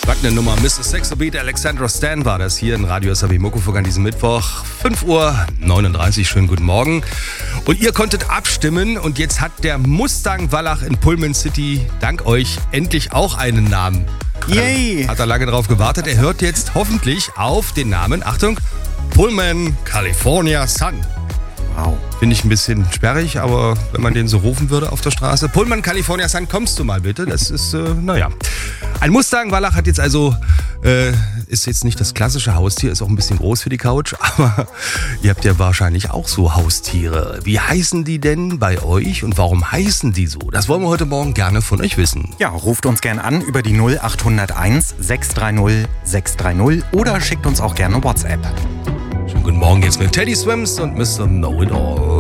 Eine Nummer. Mr. Sexobeat, Alexandra Stan war das hier in Radio SAB Muckefuck an diesem Mittwoch. 5:39 Uhr, schönen guten Morgen. Und ihr konntet abstimmen und jetzt hat der Mustang Wallach in Pullman City dank euch endlich auch einen Namen. Yay! Hat er lange drauf gewartet. Er hört jetzt hoffentlich auf den Namen, Achtung, Pullman California Sun. Wow. Finde ich ein bisschen sperrig, aber wenn man den so rufen würde auf der Straße. Pullman California Sun, kommst du mal bitte? Das ist, naja. Ein Mustang Wallach hat jetzt also, ist jetzt nicht das klassische Haustier, ist auch ein bisschen groß für die Couch, aber ihr habt ja wahrscheinlich auch so Haustiere. Wie heißen die denn bei euch und warum heißen die so? Das wollen wir heute Morgen gerne von euch wissen. Ja, ruft uns gern an über die 0801 630 630 oder schickt uns auch gerne WhatsApp. Schönen guten Morgen jetzt mit Teddy Swims und Mr. Know-It-All.